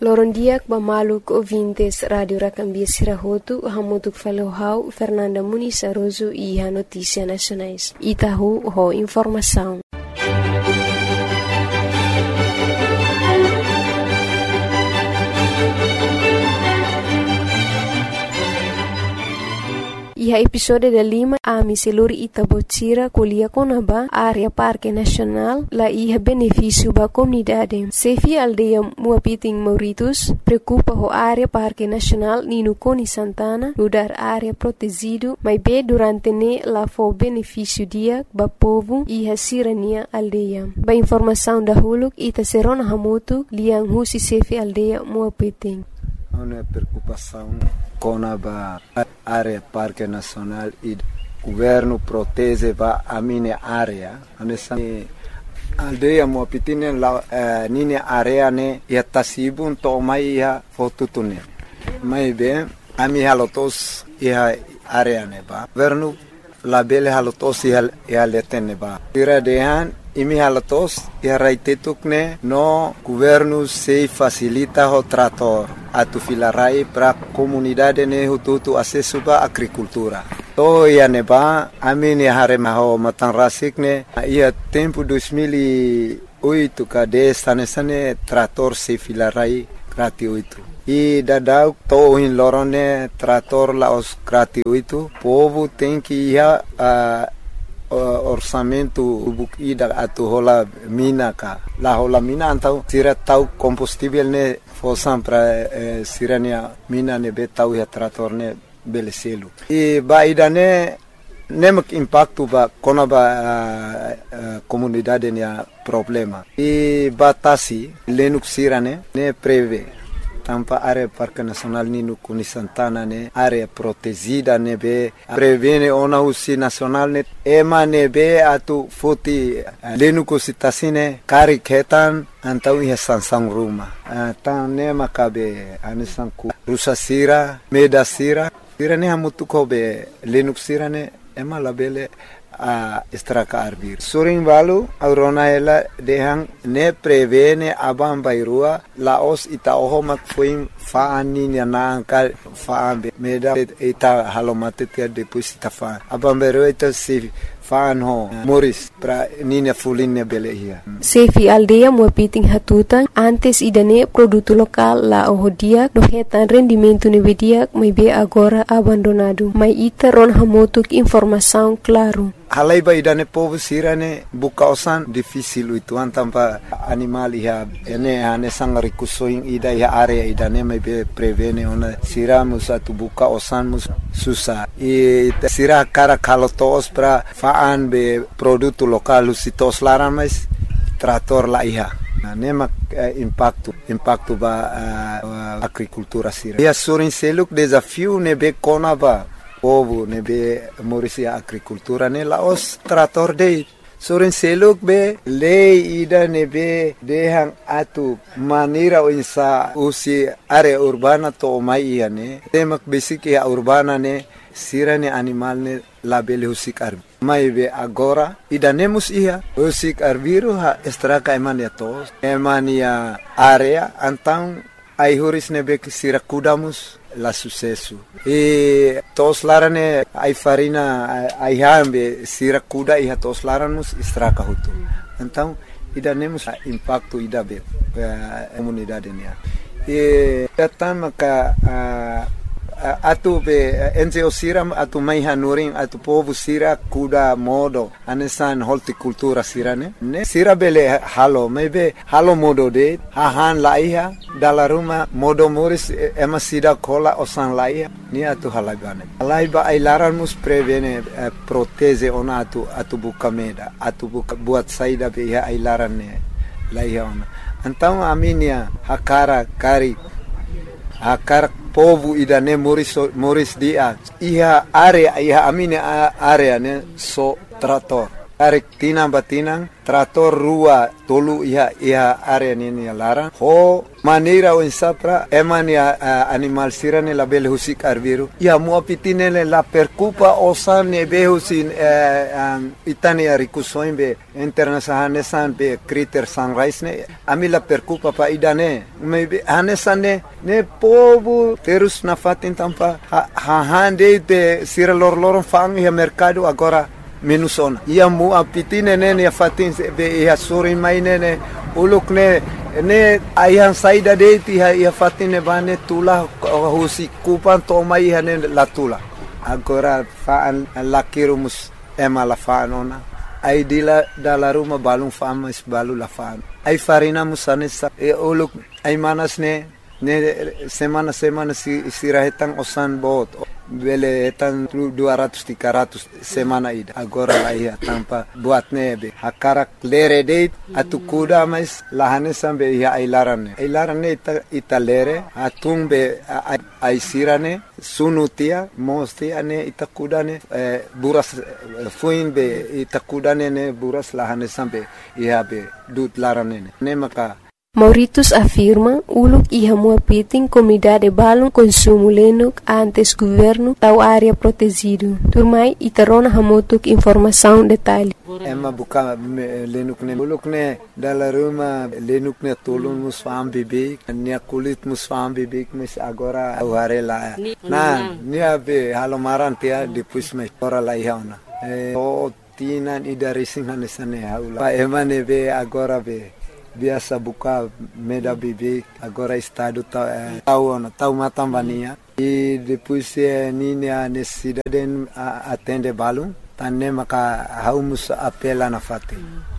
Lorondiak Bamaluk ouvintes Rádio Racambia Sirahotu, Hamutuk Falohau, Fernanda Muniz Aroso e a Notícia Nacionais. Itahu, ho informação. E a episódio da Lima, a Miseluri Itabotira, Colia Conaba, área Parque Nacional, lá ia benefício para a comunidade. Sefi aldeia Muapiting Mauritus, preocupa a área Parque Nacional Nino Coni Santana, lugar área protegido, mas bem durante ne lá foi benefício dia para povo e a sirania aldeia. Ba informação da Huluk, Ita Serona Hamutu, Liang Husi Sefi aldeia Muapiting. Uma preocupação com a área Parque Nacional e o governo protege a minha área. A aldeia Muapiting é minha área né e a tasibun tomai a fotutune. Mas bem, a minha halotos e a área né ba. Governo labele halotos e a letene ba. Tira dehan imi halatos e a raitetukne no governo se facilita o trator atu filarai para comunidade ne hututu acesso ba agricultura. To ia neba amini harema ho matanrasik ne ia tempo 2008 kade sane trator se filarai gratuito. E dadau to in lorone trator la os gratuito. Povo tem que ir orçamento ida atu hola mina ka la hola mina antau sira tau combustível ne fosan para sirania mina ne betau ya trator ne beleselu e ba ida ne nemak impacto ba kona ba comunidade ne problema e batasi lenuk sirane ne preve tampa área Parque Nacional Nino Coni Santana ne área protegida ne be prevene ona usi nacional ne ema ne be atu futi lenuko sitasine kari ketan antau ia sansang ruma tan ne makabe anisanku rusa sira meda sira ne hamutu ko be lenuk sira ne ema labele a estraka arbir suring balu aurona ela dehang ne prevene abam bairua laos ita ohomak fuim faani na ka faambe meda ita halomate te depois ita fa abam bairua ita se faan ho moris pra nina fulinne belehia Sefi aldeia Muapiting hatutan antes idane produto lokal la ohodia do hetan rendimento nevedia mas be agora abandonado mas ita ron hamotuk informação claro. Halai ba idane povo sirane bukausan difícil itu antampa animal iha ene ane sang rikusoing ida iha area idane mai be prevene ona sira musa tu bukausan mus susah e sira cara kalotos pra faan be produto lokal usitos laran mas trator la iha nema impacto ba agricultura sira ia surin seluk desafio nebe konaba povo nebe morisia agricultura ne laos trator de soren seluk be lei ida nebe dehang atu manira insa usi area urbana to mai ne temak basic ya urbana ne sirane animal ne labele husik arbi mai be agora ida nemus ia husik arbiru ha estraka emania tos emania area antang ai huris nebe sira kudamus la sucesso e tos larane ai farina ai hambe sira kuda e tos laranos estraka hutu então ida nemos impacto ida be comunidade nia e tama ka atu be NGO siram atu mai hanurin atu povo sira kuda modo anesan horticultura sirane ne sira bele halo mebe halo modo de hahan laiha dala ruma modo moris ema sida kola osan laiha ni atu halagane laiba ai laran mus prevene proteze ona atu bukameda atu buat saida be ya ai laran ne laiha ona então aminia hakara kari hakar povo idane moris dia iha area iha amine area ne so trator tarik tinang batinang trator rua tolu iha area nini larang ho manira o insapra emani animal sirane la bele husik arbiru ia muapitinele la percupa osane behusin itani arikusoin be international be critter sunrise ne ami la percupa pa idane maybe hanesane ne povo terus na fatin tampa hande de sira lor fang ia mercado agora minusona ia muapitine ne fatin be ia suri mainene uluk ne ayan saida de ti ia fatine bane tula husi kupan to mai hane la tula agora faan lakirumus ema la faanona ai dila dala ruma balung famas balu la faan ai farina musane sa uluk ai manas ne semana sirahetang osan bot bele etan 200-300 semana ida agora la ia tampa buat nebe hakarak lere date atu kuda mais lahane sambe ia ailarane ita lere atung be ai sirane sunutia mostia ne ita kudane buras fuin be ita kudane ne buras lahane sambe ia be dut larane ne maka Mauritius afirma uluk iha muapiting comunidade balon consumo lenuk antes governo tau área protegido. Turmai itarona hamutuk informação detalhe. Emma buka lenuk ne uluk ne dala ruma lenuk ne tolun musfam bibik nia kulit musfam bibik mis agora warela. Na nia be halomaran tia depois me ora la ihauna. Tinan idarisin hanesane haula. Emma ne be agora be biasa buka meda bibi agora estado tau matambania e depois nini a necessidade atende balum tanne maka haumus apela na fate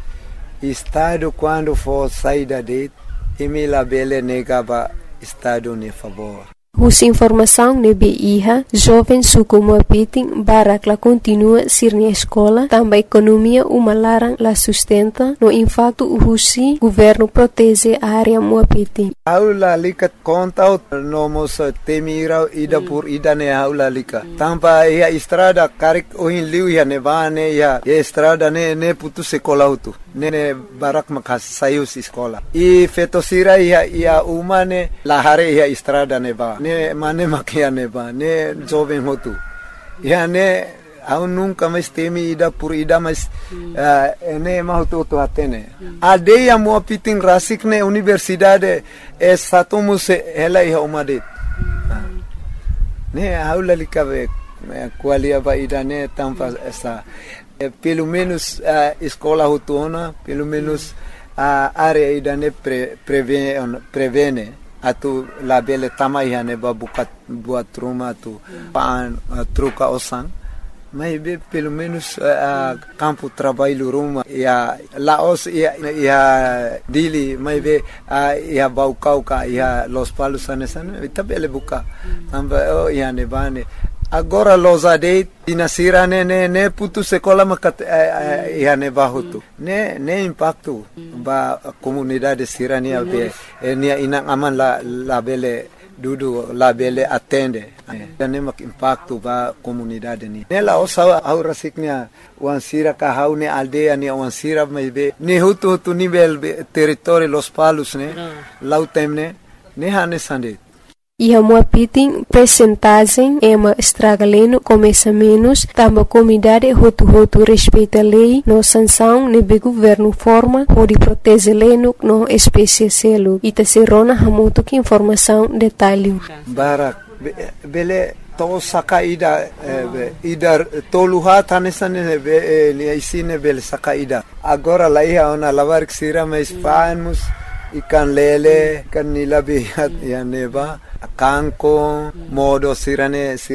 estado quando for saída de emila bele negaba estado ne favor. Husi informação nebe iha, jovem suku muapiting barak la continua sirnia escola, também economia umalarang la sustenta, no impacto husi governo protege a área muapiting. Aula likat kontaut nomos temira ida pur ida ne aula lika. Tampa ia estrada karik ohin liu ia nevane ia estrada ne putu sekolah utu. Ne barak makas sayus sekolah. I fetosira ia umane lahare ia estrada neba. Ne mane makia neba ne jovem hotu ya ne au nunca mais temi ida por ida mas ne mahutu atene adeia muapiting rasik ne universidade satumus ela ia umade ne aula likabe qualia ba ida ne tampa essa pelo menos escola hutuna pelo menos área ida ne prevene atu labele tamai hane babukat buat rumah tu pan truca osan mas pelo menos campo trabalho rumah ya laos ya dili mas ya baukauka ya los palos anesan itabele buka tamba ya nebane agora losade dinasira ne putu sekolah makat ya ne bahutu ne impacto ba comunidade sirania be nia inang aman la bele dudu la bele atende ne mak impacto ba comunidade ni ne la osa aura siknia wan sira ka haune aldea ni wan sira be ne hutu nível território los palos ne lautemne ne hane sande. Iha muapiting percentagem ema estragaleno começa menos, tamba comunidade hotu respeita lei, no sanção nebe governo forma, pode proteger leno no espécie selo, ita serona hamuto que informação detalhe. Barak, bele to sakaida ida toluha tanesane ni isine bele sakaida. Agora lá ia ona lavar que sira mais fanos ikan lele kan nilabihat ya neba kanko modo sira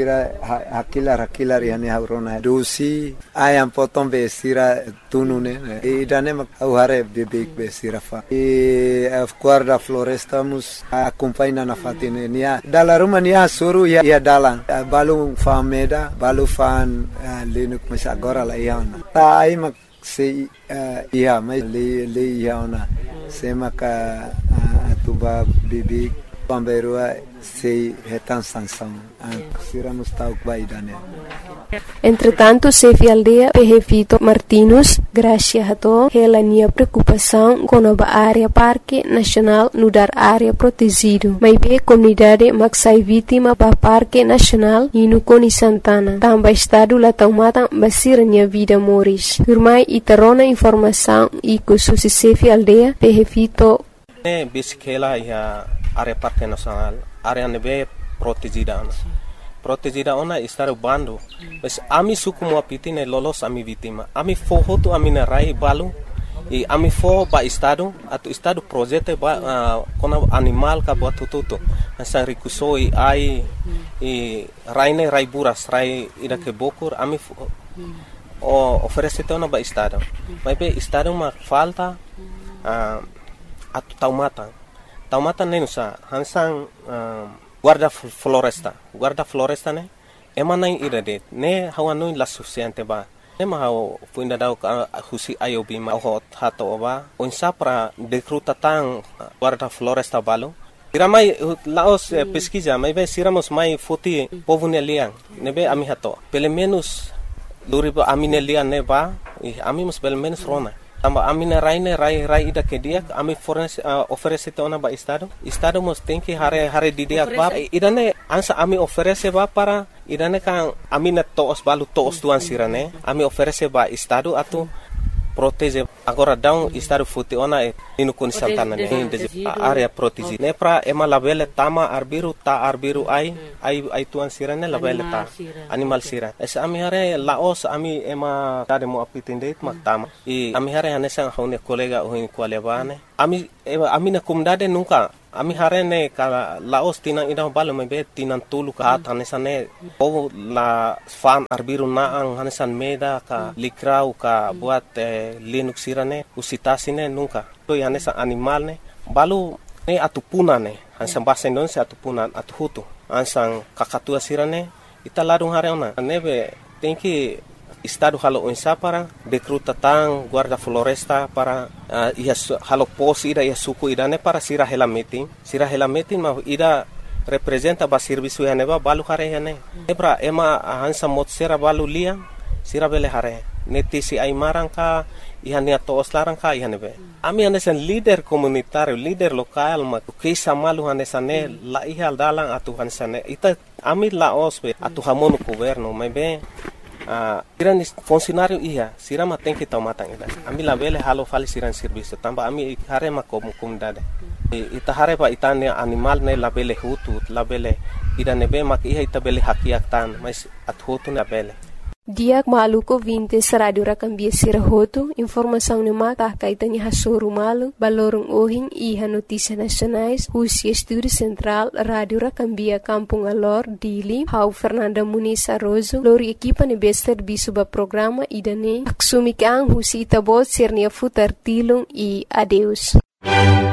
hakilar yani haurona dosi ayam potong be sira tunune idane mak hare bebek be sira fa guarda floresta mus acompanha na fatine nia dala rumania suru ya dalan balu fameda balu fan lenuk mas agora la iana ta ai mak se ia mai le iana se maka tuba bebek pamberua sei retan sanção sira mustauk baidane Entretanto, Sefi Aldea Vito Martinus, Gracia Hato, ela nia preocupação com a área Parque Nacional nudar área protegido. Mas be comunidade maxai vítima ba Parque Nacional e no Coni Santana. Também estado lá tomata basira nia vida moris. Firmai itarona informação e com susi Sefi Aldea Vito. Bisikela ia área Parque Nacional, área nebe protegida. Protegida ona estar bando. Mas ami suku mo apiti ne lolos ami vítima. Ami fohotu ami na rai balu. E ami fo ba estado atu estado projeto ba kona animal ka buat tututu. Nasa rikusoi ai e raine rai buras rai ida ke bokur ami o oferece tona ba estado. Mas be estado ma falta atu taumata nenusa hansang guarda floresta ne emana ida de ne hawanu la suficiente ba ne ma haw puinda daw husi ayobi ma hot hato ba onsa para decruta tan guarda floresta balo iramai laos pesquisa mai be siramos mai foti povo nelian ne be ami hato pelo menos luriba aminelian ne ba ami mus pelo menos rona tamba amina rai ida ke dia ami oferece tona ba estado mos tem que hare didia ba idane ansa ami oferece ba para idane kan amina toos balu toos tuan sirane ami oferece ba estado atu protege agora down estado futi ona inu Coni Santana ne area protege ne pra ema labele tama arbiru ai tuan sirane labele ta animal sira es ami hare laos ami ema tade mo apitinde mak tama e ami hare hanesa haune kolega ohin kwalebane ami na kumdade nunca ami hare ne ka laos tinang ida balo mebe tinang tulu ka hanesa ne o la fan arbiru na ang hanesan meda ka likrau ka buat linux sirane usitasine nunca to hanesa animal ne balu ne atupuna ne hansan bahasa Indonesia atupunan atuhutu hansan kakatua sirane ita ladung hare ona nebe tenki estado halo onsa para decruta tan guarda floresta para halo pos ida suku idane para sira hela meeting ma ida representa ba serviço ya neba balu hare ya ne ebra ema hansa mot sira balu lia sira bele hare neti si ai marangka ihania toos larangka ihanebe ami hanesan leader komunitario leader lokal ma kisa malu hanesane la ihal dalang atu hanesane ita ami la osbe atu hamonu governo mebe siran funcionário ia sirama tem que tomar tanga ami la bele halo fali siran serviço tamba ami hare ma comunidade ita hare ba itane animal ne la bele hutu la bele ida nebe mak ia ita bele hakiak tan mas at hutu na bele Diak maluko 20 Radio Rakambia Sirahoto, informação ne mata kaitanya hasuru malu, balorong ohing iha notícia nacionais, Husia Estúdio Central, Radio Rakambia Kampung Alor, Dili, Hau Fernanda Muniz Arrozo, lori equipa ne bester bisuba programa idane, aksumik ang husi itabot sirnia futar tilong e adeus.